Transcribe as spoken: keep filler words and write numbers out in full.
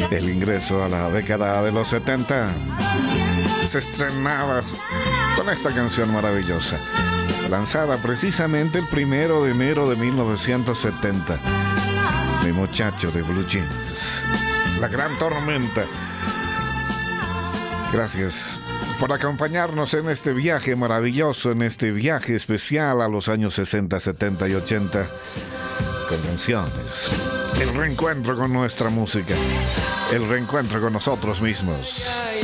El ingreso a la década de los setenta se estrenaba con esta canción maravillosa, lanzada precisamente el primero de enero de mil novecientos setenta. Mi muchacho de Blue Jeans, La Gran Tormenta. Gracias por acompañarnos en este viaje maravilloso, en este viaje especial a los años sesenta, setenta y ochenta, con canciones, el reencuentro con nuestra música, el reencuentro con nosotros mismos.